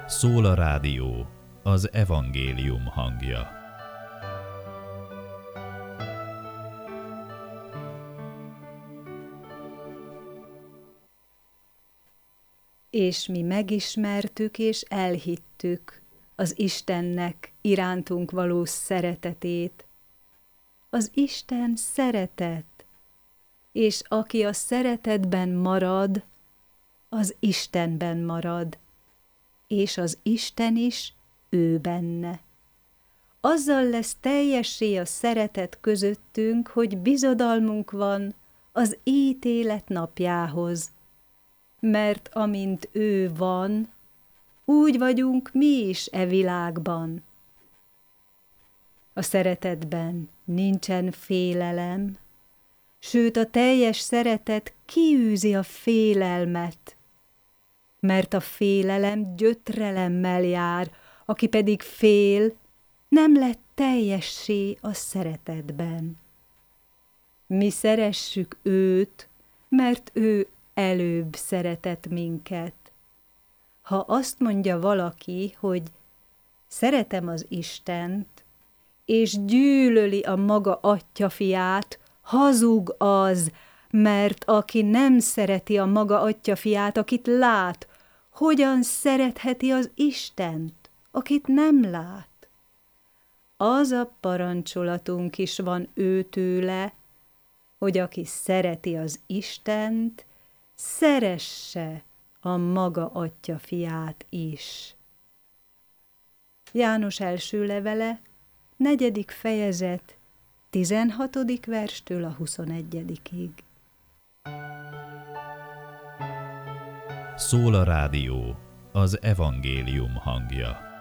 Szól a rádió, az evangélium hangja. És mi megismertük és elhittük az Istennek irántunk való szeretetét. Az Isten szeretet, és aki a szeretetben marad, az Istenben marad, és az Isten is ő benne. Azzal lesz teljessé a szeretet közöttünk, hogy bizodalmunk van az ítélet napjához, mert amint ő van, úgy vagyunk mi is e világban. A szeretetben nincsen félelem, sőt a teljes szeretet kiűzi a félelmet, mert a félelem gyötrelemmel jár, aki pedig fél, nem lett teljessé a szeretetben. Mi szeressük őt, mert ő előbb szeretett minket. Ha azt mondja valaki, hogy szeretem az Istent, és gyűlöli a maga atyjafiát, hazug az, mert aki nem szereti a maga atyjafiát, akit lát, hogyan szeretheti az Istent, akit nem lát? Az a parancsolatunk is van őtőle, hogy aki szereti az Istent, szeresse a maga atyjafiát is. János első levele, 4. fejezet, 16. verstől a 21. Szól a rádió, az evangélium hangja.